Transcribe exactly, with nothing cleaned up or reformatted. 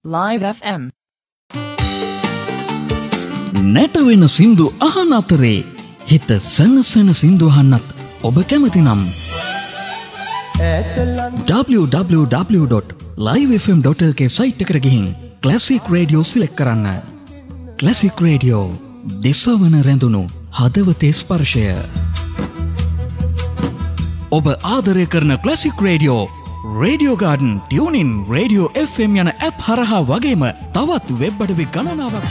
Live F M. නැටවෙන සින්දු අහන අතරේ හිත සනසන සින්දු අහන්නත් ඔබ කැමති නම් w w w dot live f m dot l k site එකට ගිහින් ක්ලාසික් රේඩියෝ සිලෙක්ට් කරන්න. ක්ලාසික් රේඩියෝ දෙසවන රැඳුණු හදවතේ ස්පර්ශය. ඔබ ආදරය කරන classic radio radio garden, tuning, radio F M යන ඇප් හරහා වගේම තවත් වෙබ් අඩවි ගණනාවක්